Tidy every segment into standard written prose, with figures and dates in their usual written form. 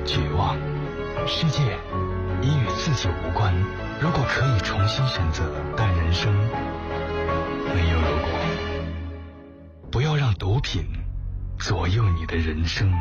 绝望。世界已与自己无关。如果可以重新选择，但人生没有如果。不要让毒品左右你的人生。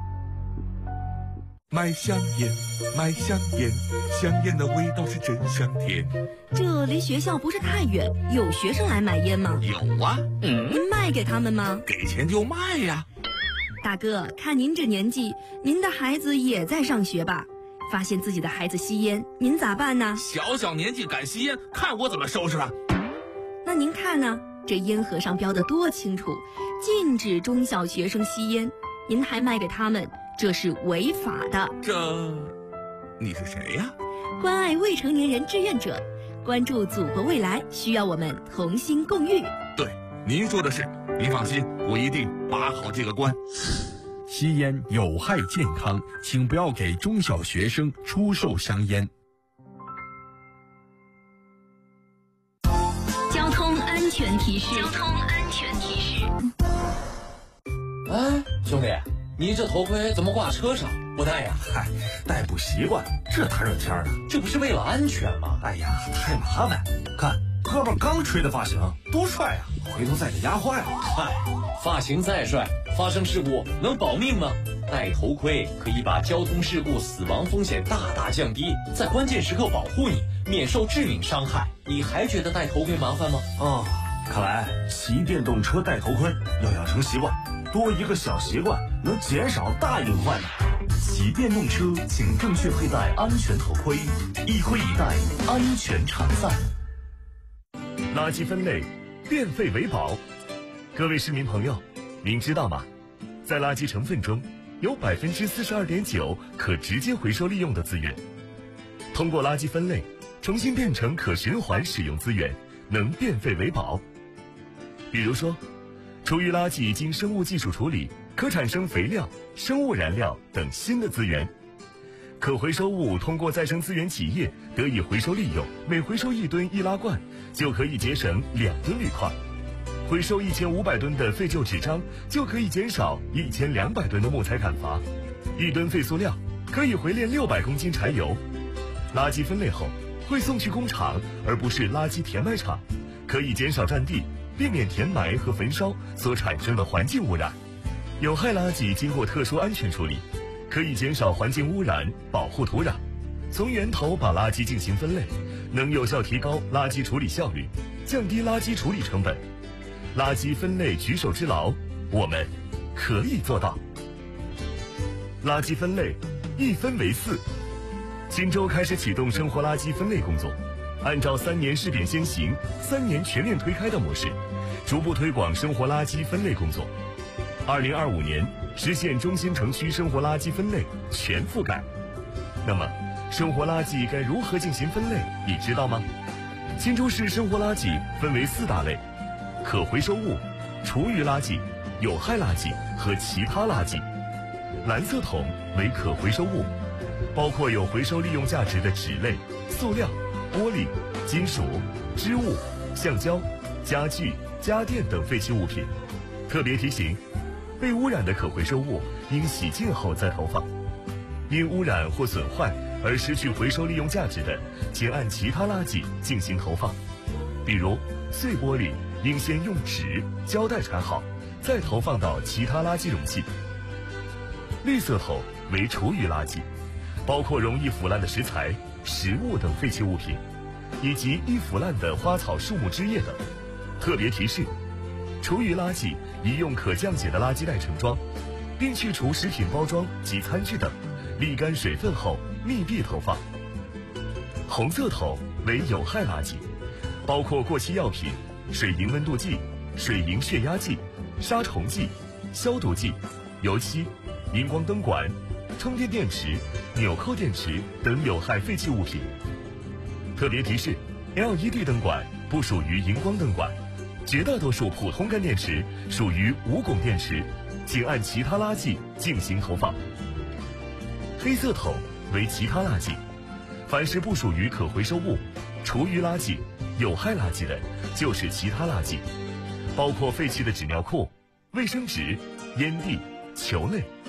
买香烟，买香烟，香烟的味道是真香甜。 这离学校不是太远，有学生来买烟吗？ 有啊。 您卖给他们吗？ 给钱就卖呀。 大哥，看您这年纪，您的孩子也在上学吧？发现自己的孩子吸烟，您咋办呢？ 小年纪敢吸烟，看我怎么收拾他。 那您看呢？这烟盒上标得多清楚，禁止中小学生吸烟，您还卖给他们，这是违法的。 你是谁呀？ 关爱未成年人志愿者，关注祖国未来，需要我们同心共育。 对，您说的是，您放心，我一定把好这个关。 吸烟有害健康，请不要给中小学生出售香烟。 交通安全提示。 哎，兄弟，你这头盔怎么挂车上不戴呀？ 嗨，戴不习惯，这大热天的， 这不是为了安全吗？ 哎呀，太麻烦。看哥们刚吹的发型多帅啊，回头再给压坏了。 嗨，发型再帅，发生事故能保命吗？戴头盔可以把交通事故死亡风险大大降低，在关键时刻保护你，免受致命伤害。你还觉得戴头盔麻烦吗？ 看来骑电动车戴头盔要养成习惯，多一个小习惯能减少大隐患的。 骑电动车请正确佩戴安全头盔，一盔一戴，安全常在。 垃圾分类，变废为宝。各位市民朋友，您知道吗？在垃圾成分中有 42.9% 可直接回收利用的资源。通过垃圾分类，重新变成可循环使用资源，能变废为宝。比如说，厨余垃圾经生物技术处理，可产生肥料、生物燃料等新的资源。可回收物通过再生资源企业得以回收利用，每回收1吨易拉罐就可以节省2吨铝块，回收1500吨的废旧纸张就可以减少1200吨的木材砍伐，1吨废塑料可以回炼600公斤柴油。垃圾分类后会送去工厂，而不是垃圾填埋场，可以减少占地，避免填埋和焚烧所产生的环境污染。有害垃圾经过特殊安全处理，可以减少环境污染，保护土壤。从源头把垃圾进行分类，能有效提高垃圾处理效率，降低垃圾处理成本。垃圾分类举手之劳，我们可以做到。垃圾分类1分为4。荆州开始启动生活垃圾分类工作，按照3年试点先行、3年全面推开的模式，逐步推广生活垃圾分类工作。2025年实现中心城区生活垃圾分类全覆盖。那么，生活垃圾该如何进行分类，你知道吗？荆州市生活垃圾分为4大类：可回收物、厨余垃圾、有害垃圾和其他垃圾。蓝色桶为可回收物，包括有回收利用价值的纸类、塑料、玻璃、金属、织物、橡胶、家具、家电等废弃物品。特别提醒，被污染的可回收物应洗净后再投放，因污染或损坏而失去回收利用价值的，请按其他垃圾进行投放。比如碎玻璃应先用纸、胶带缠好，再投放到其他垃圾容器。绿色桶为厨余垃圾，包括容易腐烂的食材、食物等废弃物品，以及易腐烂的花草树木枝叶等。特别提示，厨余垃圾宜用可降解的垃圾袋盛装，并去除食品包装及餐具等，沥干水分后密闭投放。红色桶为有害垃圾，包括过期药品、水银温度计、水银血压计、杀虫剂、消毒剂、油漆、荧光灯管、充电电池、纽扣电池等有害废弃物品。特别提示， LED 灯管不属于荧光灯管，绝大多数普通干电池属于无汞电池，请按其他垃圾进行投放。黑色桶为其他垃圾，凡是不属于可回收物、厨余垃圾、有害垃圾的，就是其他垃圾，包括废弃的纸尿裤、卫生纸、烟蒂、球类、